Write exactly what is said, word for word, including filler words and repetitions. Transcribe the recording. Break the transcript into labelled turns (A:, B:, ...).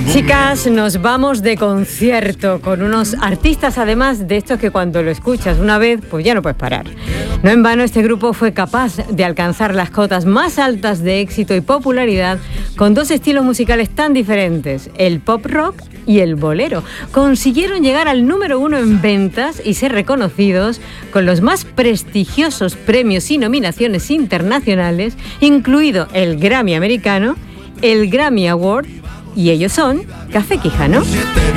A: Chicas, nos vamos de concierto con unos artistas, además de estos que cuando lo escuchas una vez, pues ya no puedes parar. No en vano, este grupo fue capaz de alcanzar las cotas más altas de éxito y popularidad con dos estilos musicales tan diferentes, el pop rock y el bolero. Consiguieron llegar al número uno en ventas y ser reconocidos con los más prestigiosos premios y nominaciones internacionales, incluido el Grammy americano, el Grammy Award, y ellos son Café Quijano.